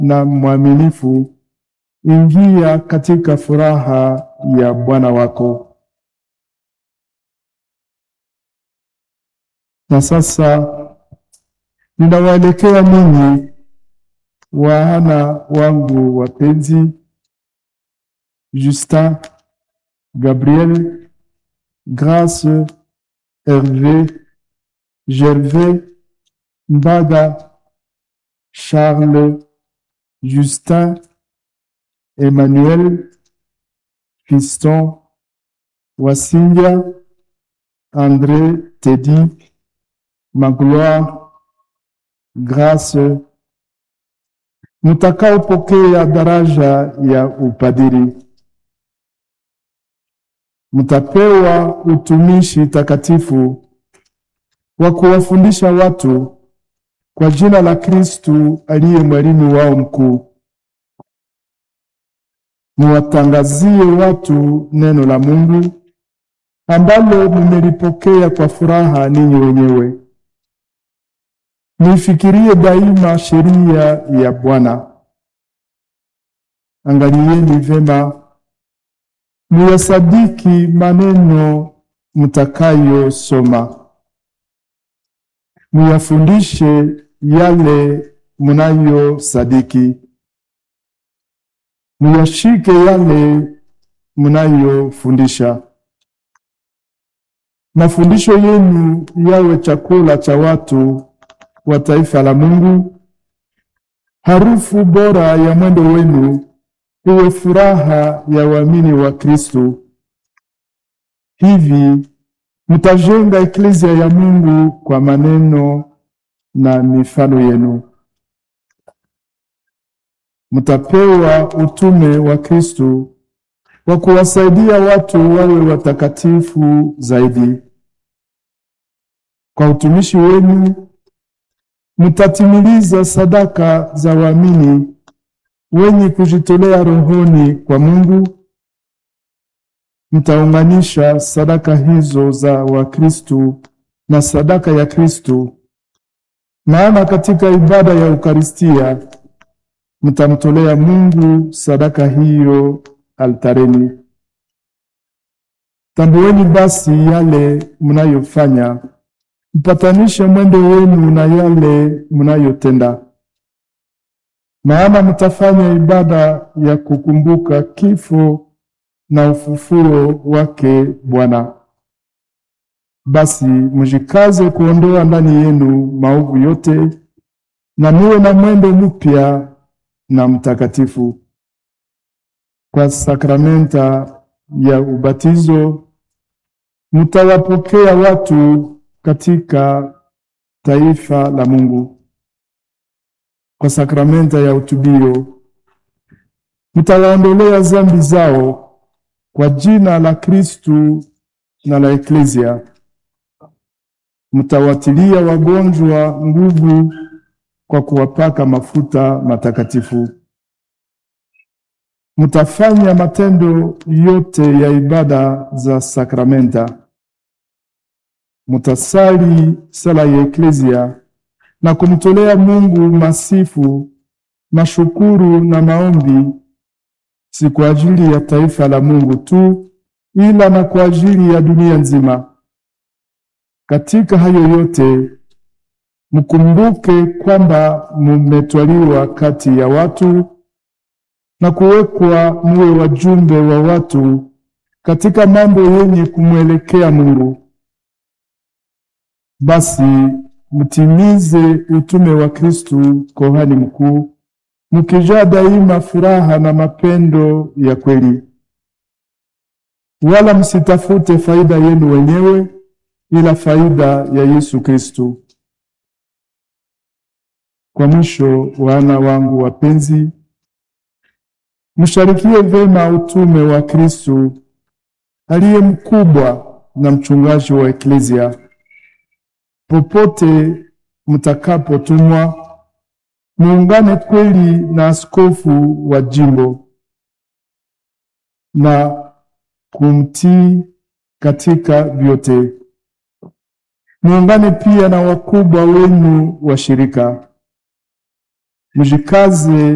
na mwaminifu, ingia katika furaha ya Bwana wako. Na sasa ninawaelekea ninyi wana wangu wapenzi, Justin, Gabriel, Grace, Hervé, Gervais, Mbaga, Charles, Justin, Emmanuel, Fiston, Wasinga, André, Teddy, Magloire, Grace, mtakaopokea daraja ya upadiri. Mtapewa utumishi takatifu wa kuwafundisha watu kwa jina la Kristu aliye mwalimu wao mkuu. Muwatangazie watu neno la Mungu ambalo mmelipokea kwa furaha ninyi wenyewe. Nifikirie daima sheria ya Bwana. Angalieni vema, muyasadiki maneno mtakayo soma. Muyafundishe yale munayo sadiki. Muyashike yale munayo fundisha. Mafundisho yenu yawe chakula cha watu wa taifa la Mungu. Harufu bora ya mwendo wenu iwe furaha ya waamini wa Kristo. Hivi mtajenga eklezia ya Mungu kwa maneno na mifano yenu. Mtapewa utume wa Kristo wa kuwasaidia watu wawe watakatifu zaidi. Kwa utumishi wenu mtatimiliza sadaka za waamini wenye kujitolea rohoni kwa Mungu. Mtaunganisha sadaka hizo za Wakristo na sadaka ya Kristo, maana katika ibada ya Eukaristia mtamtolea Mungu sadaka hiyo altareni. Tambueni basi yale mnayofanya, mpatanishe mwendo wenu na yale mnayotenda. Maana mtafanya ibada ya kukumbuka kifo na ufufuo wake Bwana. Basi mjikaze kuondoa ndani yenu maovu yote, na muwe na mwendo mpya na mtakatifu. Kwa sakramenta ya ubatizo mtawapokea watu katika taifa la Mungu. Kwa sakramenta ya utubio mtawaondolea dhambi zao kwa jina la Kristu na la eklezia. Mtawatilia wagonjwa nguvu kwa kuwapaka mafuta matakatifu. Mtafanya matendo yote ya ibada za sakramenta. Mtasali sala ya eklezia na kumtolea Mungu masifu, mashukuru na maombi, si kwa ajili ya taifa la Mungu tu, ila na kwa ajili ya dunia nzima. Katika hayo yote mkumbuke kwamba mmetwaliwa kati ya watu na kuwekwa muwe wajumbe wa watu katika mambo yenye kumwelekea Mungu. Basi mtimize utume wa Kristu Kohani mkuu, mkijaa daima furaha na mapendo ya kweli. Wala msitafute faida yenu wenyewe, ila faida ya Yesu Kristu. Kwa mwisho, wana wangu wapenzi, msharikie vema utume wa Kristu aliye mkubwa na mchungaji wa eklezia. Popote mtakapotumwa, muungane kweli na askofu wa jimbo na kumtii katika vyote. Muungane pia na wakubwa wenu wa shirika. Mjikaze